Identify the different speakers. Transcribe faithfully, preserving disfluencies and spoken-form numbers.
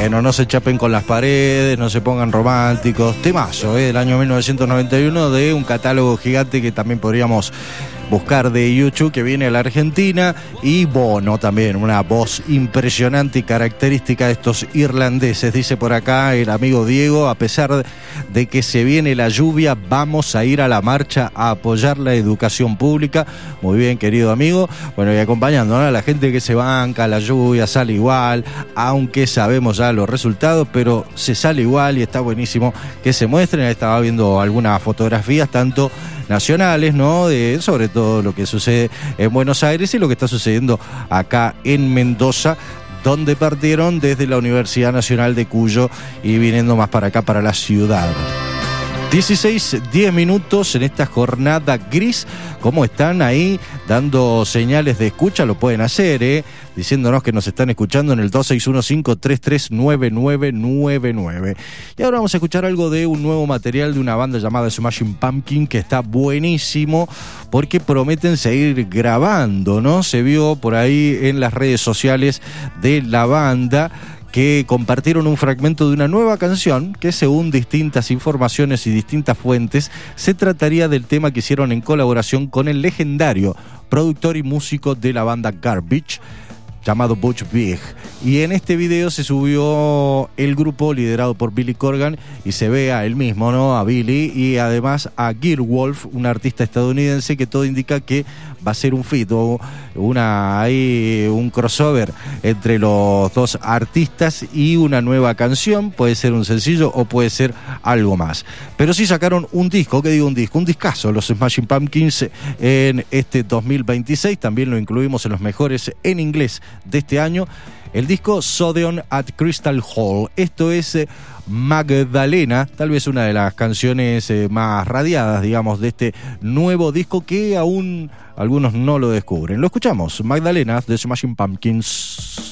Speaker 1: Bueno, no se chapen con las paredes, no se pongan románticos. Temazo, ¿eh? Del año mil novecientos noventa y uno, de un catálogo gigante que también podríamos buscar de YouTube, que viene a la Argentina. Y Bono también, una voz impresionante y característica de estos irlandeses. Dice por acá el amigo Diego: a pesar de que se viene la lluvia, vamos a ir a la marcha a apoyar la educación pública. Muy bien, querido amigo. Bueno, y acompañando, ¿no?, a la gente que se banca, la lluvia sale igual, aunque sabemos ya los resultados, pero se sale igual y está buenísimo que se muestren. Estaba viendo algunas fotografías, tanto nacionales, ¿no?, de sobre todo lo que sucede en Buenos Aires y lo que está sucediendo acá en Mendoza, donde partieron desde la Universidad Nacional de Cuyo y viniendo más para acá, para la ciudad. dieciséis, diez minutos en esta jornada gris. ¿Cómo están ahí dando señales de escucha? Lo pueden hacer, ¿eh? Diciéndonos que nos están escuchando en el dos seis uno cinco, tres tres nueve nueve nueve nueve. Y ahora vamos a escuchar algo de un nuevo material de una banda llamada Smashing Pumpkins, que está buenísimo porque prometen seguir grabando, ¿no? Se vio por ahí en las redes sociales de la banda que compartieron un fragmento de una nueva canción que, según distintas informaciones y distintas fuentes, se trataría del tema que hicieron en colaboración con el legendario productor y músico de la banda Garbage, llamado Butch Vig. Y en este video se subió el grupo liderado por Billy Corgan y se ve a él mismo, ¿no?, a Billy, y además a Gearwolf, un artista estadounidense, que todo indica que va a ser un feat o una, ahí, un crossover entre los dos artistas y una nueva canción. Puede ser un sencillo o puede ser algo más. Pero sí sacaron un disco, ¿qué digo un disco? Un discazo, los Smashing Pumpkins, en este dos mil veintiséis. También lo incluimos en los mejores en inglés de este año. El disco Sodeon at Crystal Hall. Esto es eh, Magdalena, tal vez una de las canciones eh, más radiadas, digamos, de este nuevo disco, que aún algunos no lo descubren. Lo escuchamos, Magdalena de Smashing Pumpkins.